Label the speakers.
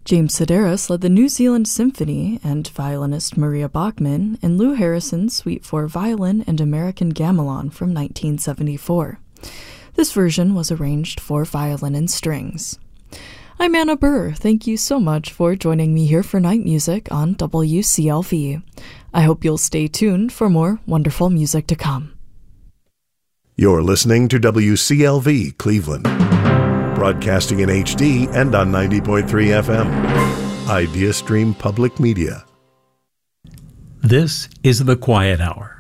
Speaker 1: James Sedaris led the New Zealand Symphony and violinist Maria Bachmann in Lou Harrison's Suite for Violin and American Gamelan from 1974. This version was arranged for violin and strings. I'm Anna Burr. Thank you so much for joining me here for Night Music on WCLV. I hope you'll stay tuned for more wonderful music to come.
Speaker 2: You're listening to WCLV Cleveland, broadcasting in HD and on 90.3 FM. Idea Stream Public Media.
Speaker 3: This is The Quiet Hour.